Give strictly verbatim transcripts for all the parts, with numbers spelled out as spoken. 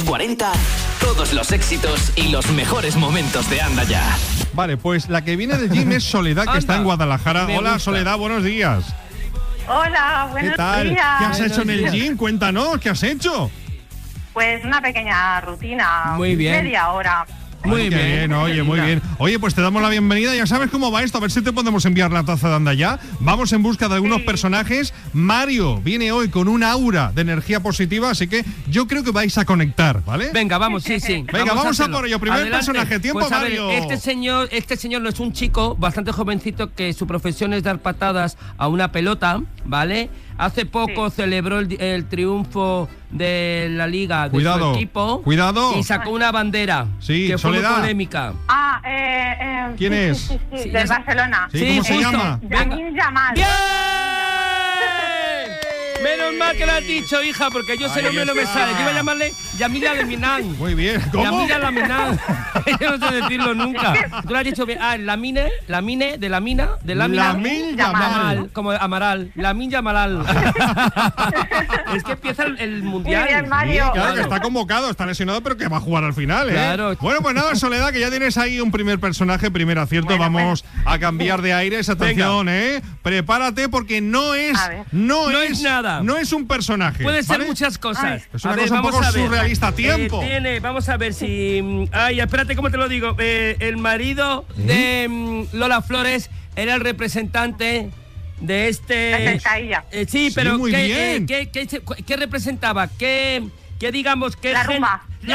cuarenta, todos los éxitos y los mejores momentos de Anda Ya. Vale, pues la que viene del gym es Soledad, que está en Guadalajara. Me Hola, gusta. Soledad, buenos días. Hola, buenos ¿Qué tal? días. ¿Qué has hecho en el días. gym? Cuéntanos, ¿qué has hecho? Pues una pequeña rutina. Muy bien. Media hora. Muy Ay, qué bien. oye, muy bien. Oye, pues te damos la bienvenida. Ya sabes cómo va esto. A ver si te podemos enviar la taza de Anda Ya. Vamos en busca de algunos Sí. personajes. Mario viene hoy con un aura de energía positiva, así que yo creo que vais a conectar, ¿vale? Venga, vamos, sí, sí. Venga, vamos a hacerlo. por ello. Primer Adelante. personaje. Tiempo, Pues, a ver, Mario. este señor, este señor no es un chico bastante jovencito que su profesión es dar patadas a una pelota, ¿vale? Hace poco Sí. celebró el, el triunfo de la liga de Cuidado, su equipo. cuidado. Y sacó una bandera. Sí, que fue muy Soledad. polémica. Ah, eh, eh, ¿Quién sí, es? Sí, sí, sí, Sí, del ya sé. Barcelona. Sí, ¿cómo se justo. llama? Venga. Lamine Yamal. ¡Bien! Menos mal que lo has dicho, hija, porque yo ese Ahí nombre no me está. sale. Yo iba a llamarle Yamila Laminan. Muy bien. ¿Cómo? Yamila Laminan. Yo no sé decirlo nunca. Tú lo has dicho bien. Ah, Lamine, Lamine, de la mina, de la mina. Lamine Yamal. Yamal, como Amaral. Lamine Yamal. Es que empieza el, el mundial. Muy bien, Sí, Mario. claro, que está convocado, está lesionado, pero que va a jugar al final, ¿eh? Claro. Bueno, pues nada, Soledad, que ya tienes ahí un primer personaje, primer acierto. Bueno, Vamos a cambiar de aires. Atención, Venga. ¿eh? Prepárate porque no es, A ver. no, No es, es nada. no es un personaje. Puede ser ¿vale? muchas cosas. Es una A ver, cosa un vamos poco a ver. surrealista. Tiempo. Eh, tiene, vamos a ver si. mm, Ay, espérate, ¿cómo te lo digo? Eh, el marido de mm, Lola Flores era el representante de este. La pescadilla. Eh, sí, Sí, pero muy ¿qué, bien. eh, qué, qué, se- qué representaba? ¿Qué, qué digamos que La gen- rumba. ¡Eh!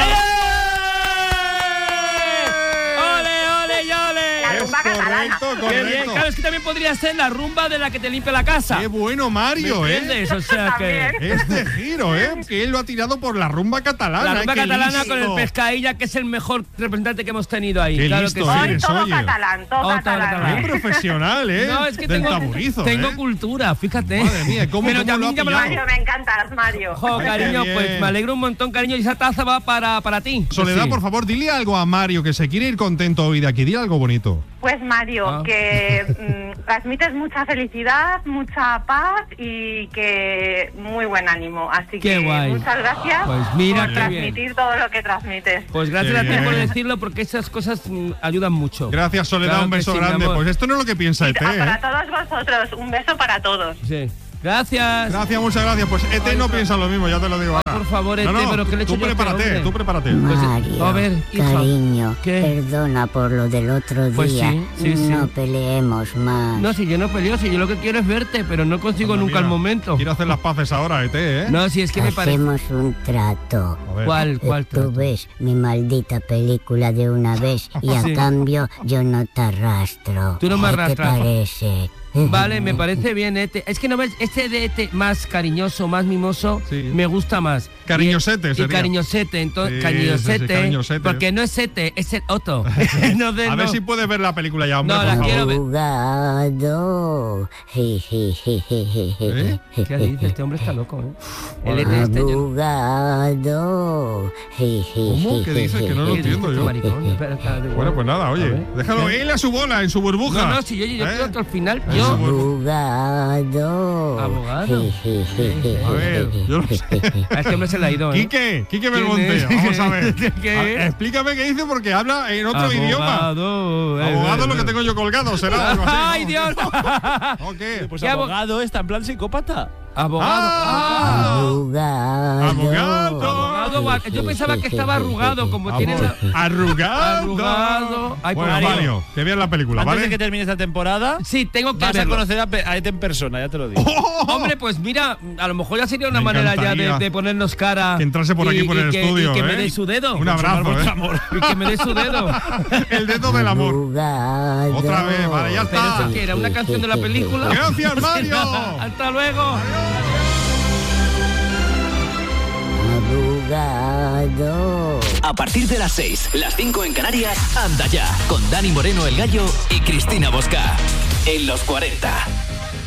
¡Ole, ole, y ole! La Es rumba catalana. correcto, Qué bien, correcto. claro, es que también podría ser la rumba de la que te limpia la casa. Qué bueno, ¿Me Mario, ¿eh? entiendes? O sea que. También. Este giro, ¿eh? Que él lo ha tirado por la rumba catalana. La rumba ¿eh? Qué catalana listo. con el Pescadilla, que es el mejor representante que hemos tenido ahí. Qué claro listo que sí. Hoy eres, todo oye. catalán, todo Oh, todo catalán. catalán. Qué profesional, ¿eh? No, es que Del tengo, taburizo, tengo ¿eh? cultura, fíjate. Madre mía, ¿cómo- Pero cómo ya lo ha me llama la- Mario, me encantas, Mario. Jo, Qué cariño, bien. pues me alegro un montón, cariño. Y esa taza va para, para ti. Soledad, Sí. por favor, dile algo a Mario que se quiere ir contento hoy de aquí. Dile algo bonito. Pues Mario, Ah. que mm, transmites mucha felicidad, mucha paz y que muy buen ánimo. Así Qué que guay. muchas gracias Pues mira por qué bien. transmitir todo lo que transmites. Pues gracias Qué a ti por bien. decirlo, porque esas cosas mm, ayudan mucho. Gracias, Soledad. Claro un que beso sí, mi grande. amor. Pues esto no es lo que piensa E T, Ah, para ¿eh? todos vosotros, un beso para todos. Sí. Gracias. Gracias, muchas gracias. Pues E T Ay, no por- piensa lo mismo, ya te lo digo ahora. por favor, E T, No, no, pero ¿qué le he tú hecho yo a este prepárate, hombre? tú prepárate. Pues, Mario, a ver, hija. cariño, ¿Qué? perdona por lo del otro día. Pues sí, sí, sí. No peleemos más. No, si yo no peleo, si yo lo que quiero es verte, pero no consigo Anda, nunca el mira, momento. Quiero hacer las paces ahora, E T, ¿eh? No, si es que me parece. Hacemos un trato. A ver. ¿Cuál, cuál Eh, Tú trato? ves mi maldita película de una vez y a Sí. cambio yo no te arrastro. Tú no me ¿Qué te arrastras. parece? Vale, me parece bien, Ete. Es que no ves, este de Ete más cariñoso, más mimoso, Sí. me gusta más. Cariñosete y, y sería. cariñosete, entonces, Sí, cariñosete, sí, sí, cariñosete. porque no es Ete, es el Otto. No de- A ver no. si puedes ver la película ya, hombre, No, por la favor. quiero ver. Abogado. Je, je, je, je, je, je, ¿Eh? je, ¿Qué dices? Este hombre está loco, ¿eh? El Vale. Ete este yo- Abogado. Je, je, ¿Cómo? je, ¿Qué dices? Que no lo ¿Qué dices, entiendo este yo. maricón? Espera, espera, de- Bueno, pues nada, A oye, ver. déjalo él a su bola, en su burbuja. No, no, si yo, yo ¿Eh? quiero hasta el final. En Yo, su burbuja. Abogado. Abogado. Je, je, je, A ver, yo no sé. a este hombre se le ha ido, ¿eh? Quique, Quique ¿Quién Belmonte, es? vamos a ver. ¿Qué A- es? explícame qué dice porque habla en otro idioma. Abogado. eh, Abogado eh, lo que eh. tengo yo colgado, será algo así. ¡Ay, ¿no? Dios! ¿O qué? Pues ¿Qué abo- abogado está en plan psicópata. Abogado. ¡Ah! Abogado. Abogado. Abogado, va- yo pensaba que estaba arrugado, como tiene la... Arrugado. Arrugado. Ay, Bueno, por favor. Mario, que veas la película, Antes ¿vale? de que termine esta temporada, Sí, tengo que vas a verlo. conocer a, Pe- a Ete en persona, ya te lo digo. Hombre, pues mira, a lo mejor ya sería una Me manera ya encantaría de, de ponernos cara. que entrase por y- aquí por y el que- estudio, Y que me ¿eh? dé su dedo. Un abrazo, vuestro ¿eh? amor. Y que me dé su dedo. El dedo del amor. Abogado. Otra vez, vale, ya Pero está. eso que era una canción de la película. Gracias, Mario. Hasta luego. Abogado. A partir de las seis, las cinco en Canarias, Anda Ya, con Dani Moreno el Gallo y Cristina Bosca. En los cuarenta.